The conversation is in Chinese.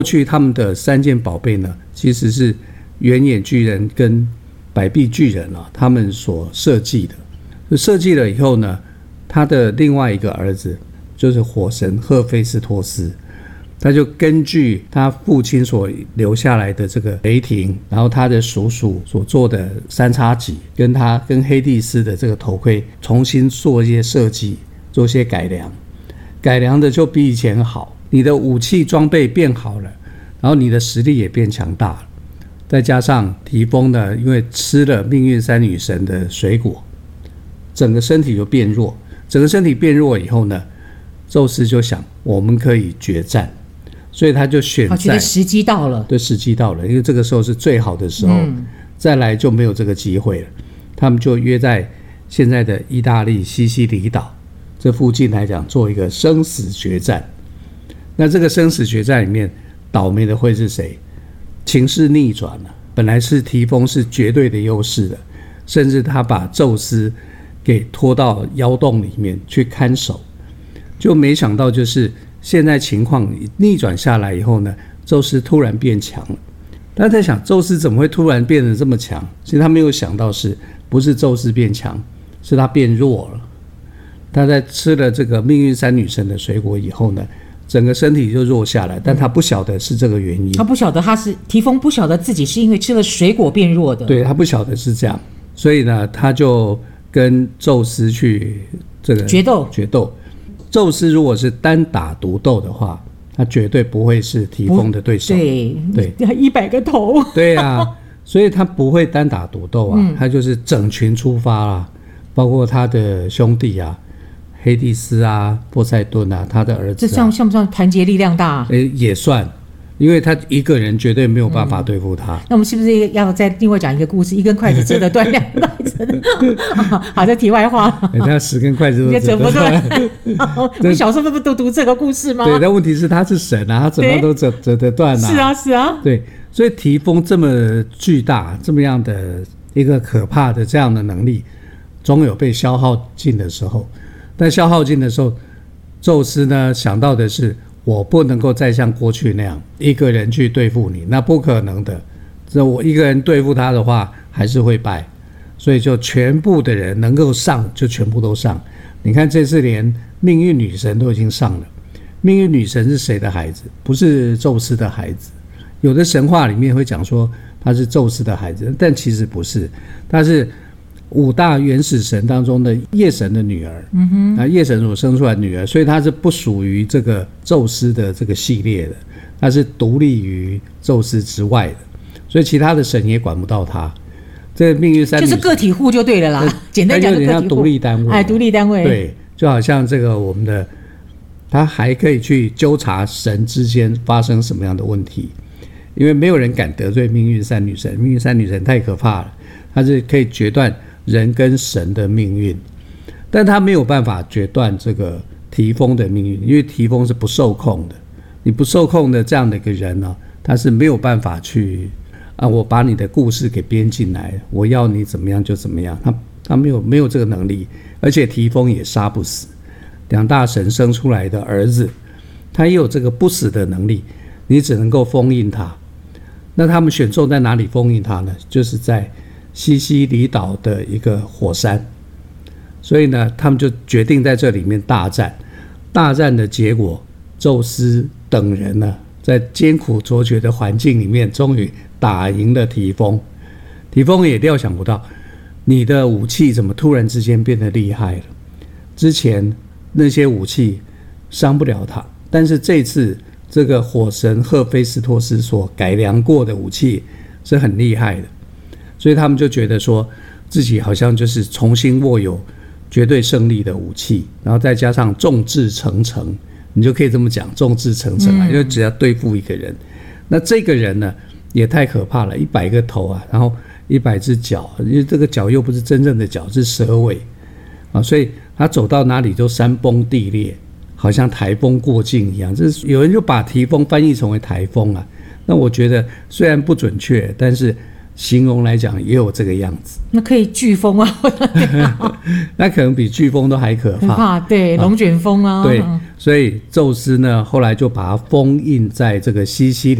去他们的3件宝贝呢，其实是原野巨人跟百臂巨人他们所设计的。设计了以后呢，他的另外一个儿子就是火神赫菲斯托斯，他就根据他父亲所留下来的这个雷霆，然后他的叔叔所做的三叉戟，跟他跟黑帝斯的这个头盔重新做一些设计，做一些改良，改良的就比以前好，你的武器装备变好了，然后你的实力也变强大了。再加上提丰呢，因为吃了命运三女神的水果，整个身体就变弱。整个身体变弱以后呢，宙斯就想我们可以决战，所以他就选在觉得时机到了。 对，时机到了，因为这个时候是最好的时候，再来就没有这个机会了。他们就约在现在的意大利西西里岛这附近来讲，做一个生死决战。那这个生死决战里面，倒霉的会是谁？情势逆转了，本来是提丰是绝对的优势的，甚至他把宙斯给拖到妖洞里面去看守，就没想到就是现在情况逆转下来以后呢，宙斯突然变强了。大家在想宙斯怎么会突然变得这么强？其实他没有想到不是宙斯变强，是他变弱了。他在吃了这个命运三女神的水果以后呢，整个身体就弱下来，但他不晓得是这个原因。 他不晓得提丰不晓得自己是因为吃了水果变弱的。 对，他不晓得是这样，所以呢，他就跟宙斯去这个决斗。宙斯如果是单打独斗的话，他绝对不会是提丰的对手。 对，100个头。 对啊，所以他不会单打独斗啊，他就是整群出发啊，包括他的兄弟啊。黑帝斯啊，波塞顿啊，他的儿子这像不像团结力量大也算，因为他一个人绝对没有办法对付他。 那我们是不是要再另外讲一个故事？一根筷子折得断，2根筷子好，这题外话。 他10根筷子都折不断。 我们小时候不都读这个故事吗？ 对，但问题是他是神啊，他怎么都折得断啊。 是啊。 对，所以提丰这么巨大，这么样的一个可怕的这样的能力，总有被消耗尽的时候。但消耗尽的时候，宙斯呢想到的是，我不能够再像过去那样一个人去对付你，那不可能的。这我一个人对付他的话，还是会败，所以就全部的人能够上就全部都上。你看这次连命运女神都已经上了。命运女神是谁的孩子？不是宙斯的孩子。有的神话里面会讲说她是宙斯的孩子，但其实不是，她是5大原始神当中的夜神的女儿，夜神所生出来的女儿，所以她是不属于这个宙斯的这个系列的，她是独立于宙斯之外的，所以其他的神也管不到她。这个命运三女神就是个体户就对了啦，简单讲就个体户， 独立单位， 独立单位， 对，就好像这个我们的，他还可以去纠察神之间发生什么样的问题，因为没有人敢得罪命运三女神，命运三女神太可怕了，她是可以决断人跟神的命运，但他没有办法决断这个提丰的命运，因为提丰是不受控的。你不受控的这样的一个人呢，他是没有办法去我把你的故事给编进来，我要你怎么样就怎么样，他没有这个能力，而且提丰也杀不死。2大神生出来的儿子，他也有这个不死的能力，你只能够封印他。那他们选中在哪里封印他呢？就是在西西里岛的一个火山，所以呢，他们就决定在这里面大战。大战的结果，宙斯等人呢，在艰苦卓绝的环境里面，终于打赢了提丰。提丰也料想不到，你的武器怎么突然之间变得厉害了？之前那些武器伤不了他，但是这次这个火神赫菲斯托斯所改良过的武器是很厉害的。所以他们就觉得说自己好像就是重新握有绝对胜利的武器，然后再加上众志成城，你就可以这么讲，众志成城因为只要对付一个人。那这个人呢也太可怕了，100个头啊，然后100只脚，因为这个脚又不是真正的脚，是蛇尾所以他走到哪里都山崩地裂，好像台风过境一样。这是有人就把提丰翻译成为台风啊，那我觉得虽然不准确，但是形容来讲也有这个样子。 那可以飓风啊， 那可能比飓风都还可怕。 很怕，对，龙卷风啊， 对，所以宙斯呢后来就把它封印在这个西西里